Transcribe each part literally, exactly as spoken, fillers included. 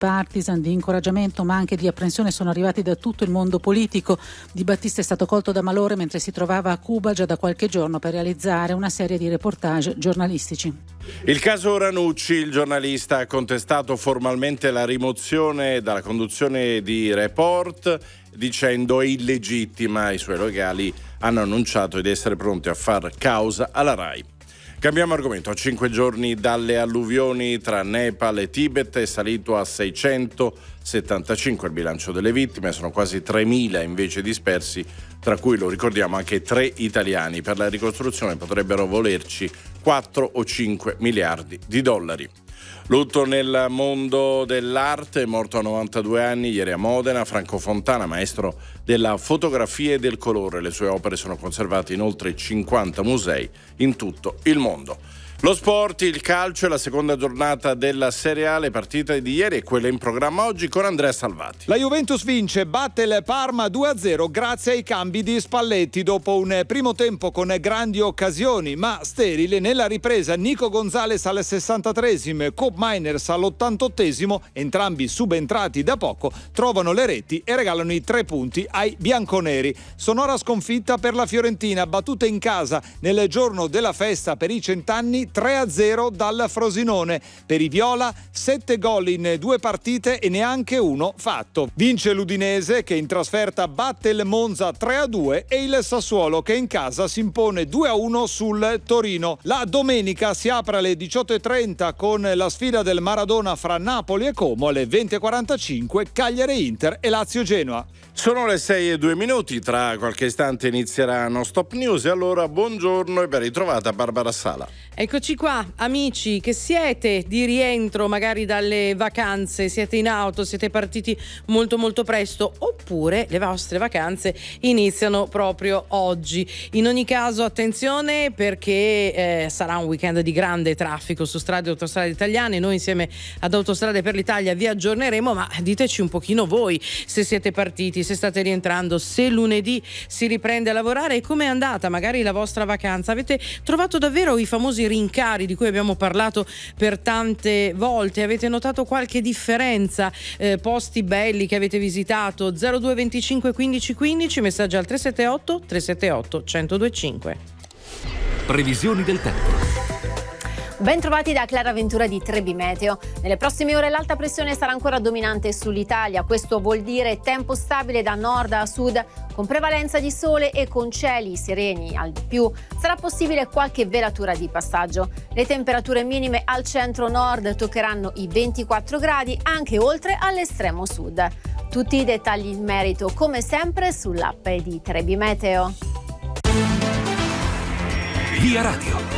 bipartisan, di incoraggiamento ma anche di apprensione sono arrivati da tutto il mondo politico. Di Battista è stato colto da malore mentre si trovava a Cuba già da qualche giorno per realizzare una serie di reportage giornalistici. Il caso Ranucci, il giornalista ha contestato formalmente la rimozione dalla conduzione di Report dicendo è illegittima. I suoi legali hanno annunciato di essere pronti a far causa alla RAI. Cambiamo argomento. A cinque giorni dalle alluvioni tra Nepal e Tibet è salito a seicentosettantacinque il bilancio delle vittime, sono quasi tremila invece dispersi, tra cui, lo ricordiamo, anche tre italiani. Per la ricostruzione potrebbero volerci quattro o cinque miliardi di dollari. Lutto nel mondo dell'arte, è morto a novantadue anni ieri a Modena Franco Fontana, maestro della fotografia e del colore. Le sue opere sono conservate in oltre cinquanta musei in tutto il mondo. Lo sport, il calcio e la seconda giornata della Serie A, le partite di ieri e quelle in programma oggi con Andrea Salvati. La Juventus vince, batte il Parma due a zero grazie ai cambi di Spalletti dopo un primo tempo con grandi occasioni ma sterile. Nella ripresa Nico Gonzalez al sessantatreesimo, Koop Meiners all'ottantottesimo, entrambi subentrati da poco, trovano le reti e regalano i tre punti ai bianconeri. Sonora sconfitta per la Fiorentina, battuta in casa nel giorno della festa per i cent'anni, tre a zero dal Frosinone. Per i viola sette gol in due partite e neanche uno fatto. Vince l'Udinese che in trasferta batte il Monza tre a due e il Sassuolo che in casa si impone due a uno sul Torino. La domenica si apre alle diciotto e trenta con la sfida del Maradona fra Napoli e Como, alle venti e quarantacinque Cagliari Inter e Lazio Genoa. Sono le sei e due minuti, tra qualche istante inizierà No Stop News e allora buongiorno e ben ritrovata Barbara Sala. Eccoci qua, amici che siete di rientro magari dalle vacanze, siete in auto, siete partiti molto molto presto oppure le vostre vacanze iniziano proprio oggi. In ogni caso attenzione perché eh, sarà un weekend di grande traffico su strade e autostrade italiane. Noi insieme ad Autostrade per l'Italia vi aggiorneremo, ma diteci un pochino voi se siete partiti, se state rientrando, se lunedì si riprende a lavorare e com'è andata magari la vostra vacanza. Avete trovato davvero i famosi rincari di cui abbiamo parlato per tante volte? Avete notato qualche differenza? Eh, posti belli che avete visitato? zero due venticinque quindici quindici, messaggio al tre sette otto tre sette otto uno zero due cinque. Previsioni del tempo. Ben trovati da Clara Ventura di Trebi Meteo. Nelle prossime ore l'alta pressione sarà ancora dominante sull'Italia. Questo vuol dire tempo stabile da nord a sud, con prevalenza di sole e con cieli sereni. Al di più sarà possibile qualche velatura di passaggio. Le temperature minime al centro-nord toccheranno i ventiquattro gradi, anche oltre all'estremo sud. Tutti i dettagli in merito, come sempre, sull'app di Trebi Meteo. Via Radio.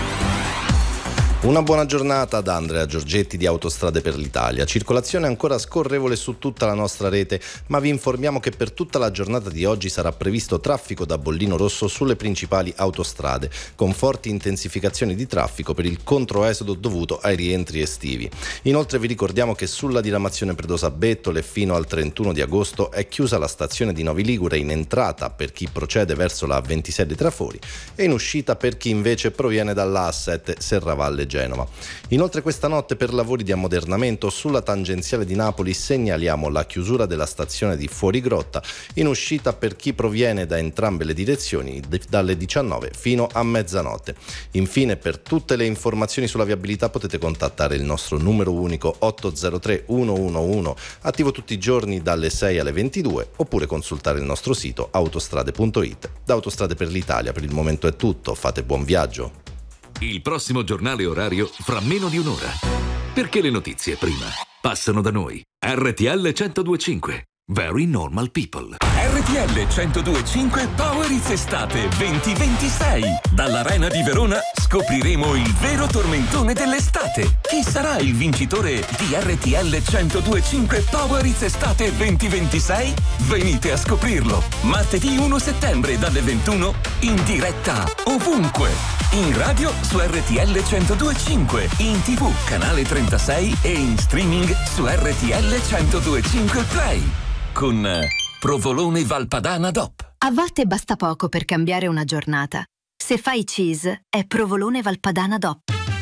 Una buona giornata da Andrea Giorgetti di Autostrade per l'Italia. Circolazione ancora scorrevole su tutta la nostra rete, ma vi informiamo che per tutta la giornata di oggi sarà previsto traffico da bollino rosso sulle principali autostrade, con forti intensificazioni di traffico per il controesodo dovuto ai rientri estivi. Inoltre vi ricordiamo che sulla diramazione Predosa-Bettole fino al trentuno di agosto è chiusa la stazione di Novi Ligure in entrata per chi procede verso la ventisei dei Trafori e in uscita per chi invece proviene dall'A sette Serravalle Genova. Inoltre questa notte per lavori di ammodernamento sulla tangenziale di Napoli segnaliamo la chiusura della stazione di Fuorigrotta in uscita per chi proviene da entrambe le direzioni dalle diciannove fino a mezzanotte. Infine per tutte le informazioni sulla viabilità potete contattare il nostro numero unico otto zero tre uno uno uno attivo tutti i giorni dalle sei alle ventidue oppure consultare il nostro sito autostrade punto it. Da Autostrade per l'Italia per il momento è tutto, fate buon viaggio. Il prossimo giornale orario fra meno di un'ora. Perché le notizie prima passano da noi. R T L centodue e cinque. Very Normal People. R T L centodue e cinque Power It's Estate venti ventisei. Dall'Arena di Verona scopriremo il vero tormentone dell'estate. Chi sarà il vincitore di R T L centodue e cinque Power It's Estate venti ventisei? Venite a scoprirlo. Martedì primo settembre dalle ventuno in diretta ovunque. In radio su R T L centodue e cinque, in tivù canale trentasei e in streaming su R T L centodue e cinque Play. Con Provolone Valpadana D O P. A volte basta poco per cambiare una giornata. Se fai cheese, è Provolone Valpadana D O P.